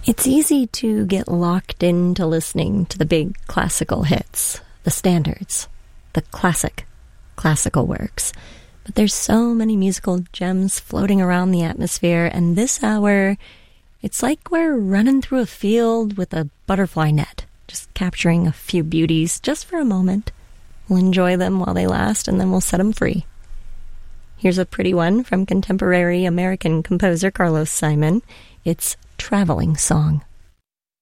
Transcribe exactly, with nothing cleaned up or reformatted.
It's easy to get locked into listening to the big classical hits, the standards, the classic classical works. But there's so many musical gems floating around the atmosphere, and this hour, it's like we're running through a field with a butterfly net, just capturing a few beauties just for a moment. We'll enjoy them while they last, and then we'll set them free. Here's a pretty one from contemporary American composer Carlos Simon. It's Traveling Song.